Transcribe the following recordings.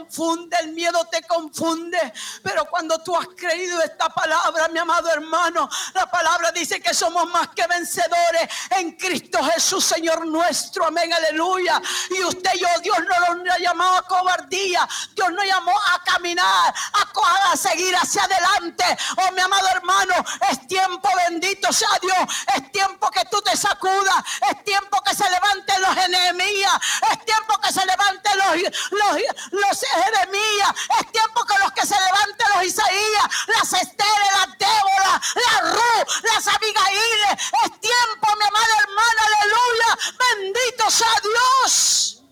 confunde, el miedo te confunde. Pero cuando tú has creído esta palabra, mi amado hermano, la palabra dice que somos más que vencedores en Cristo Jesús, Señor nuestro. Amén, aleluya. Y usted y yo, Dios no nos llamó a cobardía. Dios nos llamó a caminar, a seguir hacia adelante. Oh, mi amado hermano, es tiempo, bendito sea Dios. Es tiempo que tú te sacudas. Es tiempo que se levanten los Jeremías. Es tiempo que se levanten los Jeremías. Es tiempo que los que se levanten los Isaías, las Esteres, las Débora, las Ruth, las Abigail. Es tiempo, mi amada hermana, aleluya. Bendito sea Dios.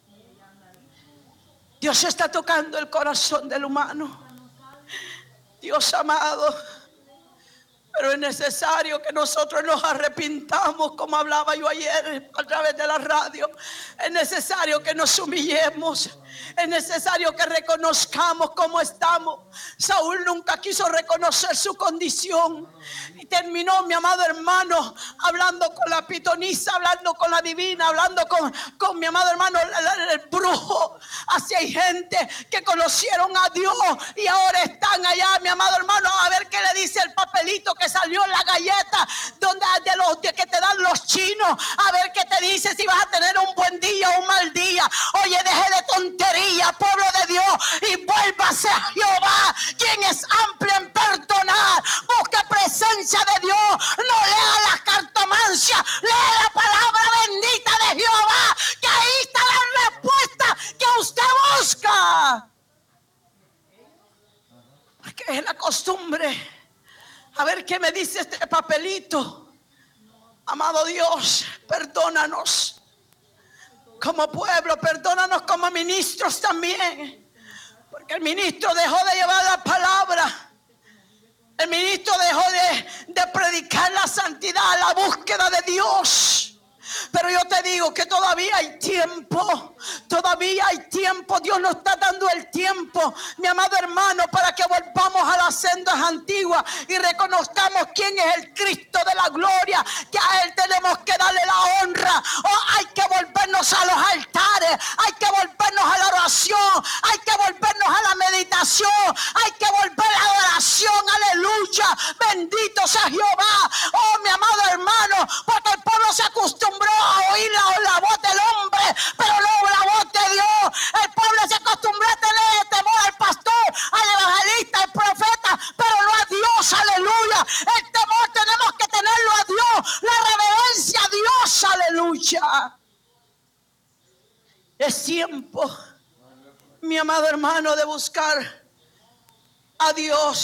Dios está tocando el corazón del humano. Dios amado. Pero es necesario que nosotros nos arrepintamos, como hablaba yo ayer a través de la radio. Es necesario que nos humillemos. Es necesario que reconozcamos cómo estamos. Saúl nunca quiso reconocer su condición. Y terminó, mi amado hermano, hablando con la pitonisa, hablando con la divina, hablando con mi amado hermano, el brujo. Así hay gente que conocieron a Dios y ahora están allá, mi amado hermano, a ver qué le dice el papelito que salió en la galleta de los que te dan los chinos. A ver qué te dice si vas a tener un buen día o un mal día. Oye, deje de tontería, pueblo de Dios, y vuélvase a Jehová, quien es amplio en perdonar. Busque presencia de Dios. No lea la cartomancia, lea la palabra bendita de Jehová, que ahí está la respuesta que usted busca. Porque es la costumbre. A ver qué me dice este papelito. Amado Dios, perdónanos como pueblo, perdónanos como ministros también. Porque el ministro dejó de llevar la palabra. El ministro dejó de predicar la santidad, la búsqueda de Dios. Pero yo te digo que todavía hay tiempo. Todavía hay tiempo. Dios nos está dando el tiempo, mi amado hermano, para que volvamos a las sendas antiguas y reconozcamos quién es el Cristo de la gloria, que a Él tenemos que darle la honra. Hay que volvernos a los altares, hay que volvernos a la oración, hay que volvernos a la meditación, hay que volver a la oración. Aleluya, bendito sea Jehová. Oh, mi amado hermano, porque el pueblo se acostumbró a oír la voz del hombre, pero no la voz de Dios. El pueblo se acostumbró a tener temor al pastor, al evangelista, al profeta, pero no a Dios. Aleluya. El temor tenemos que tenerlo a Dios, la reverencia a Dios. Aleluya. Es tiempo, mi amado hermano, de buscar a Dios.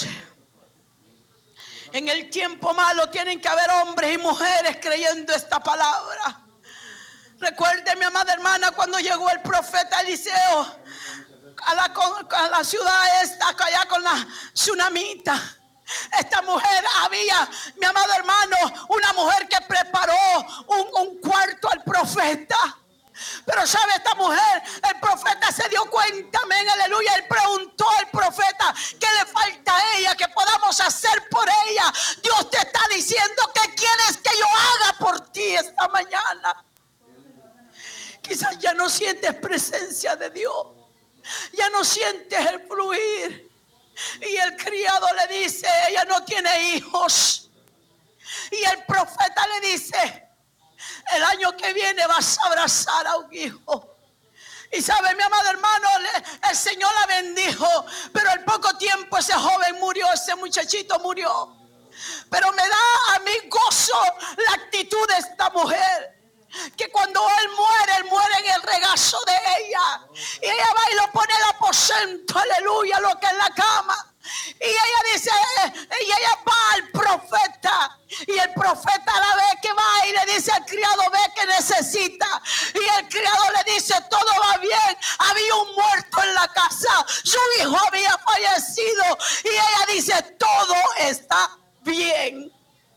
En el tiempo malo tienen que haber hombres y mujeres creyendo esta palabra. Recuerde, mi amada hermana, cuando llegó el profeta Eliseo a la ciudad esta, allá con la tsunamita. Esta mujer había, mi amado hermano, una mujer que preparó un cuarto al profeta. Pero sabe, esta mujer, el profeta se dio cuenta, amén, aleluya. Él preguntó al profeta: ¿qué le falta a ella? ¿Qué podamos hacer por ella? Dios te está diciendo: ¿qué quieres que yo haga por ti esta mañana? Quizás ya no sientes presencia de Dios, ya no sientes el fluir. Y el criado le dice: ella no tiene hijos. Y el profeta le dice: el año que viene vas a abrazar a un hijo. Y sabe, mi amado hermano, el Señor la bendijo, pero al poco tiempo ese joven murió, ese muchachito murió. Pero me da a mí gozo la actitud de esta mujer, que cuando él muere en el regazo de ella. Y ella va y lo pone en el aposento, aleluya, lo que es la cama. Y ella dice, y ella va al profeta, y el profeta la ve que va y le dice al criado: ve que necesita. Y el criado le dice: todo va bien. Había un muerto en la casa, su hijo había fallecido. Y ella dice: todo está bien.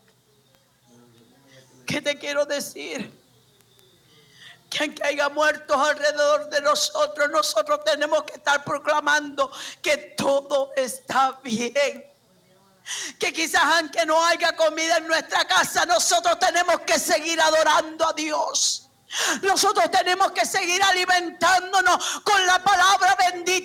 ¿Qué te quiero decir? Que aunque haya muertos alrededor de nosotros, nosotros tenemos que estar proclamando que todo está bien. Que quizás aunque no haya comida en nuestra casa, nosotros tenemos que seguir adorando a Dios. Nosotros tenemos que seguir alimentándonos con la palabra bendita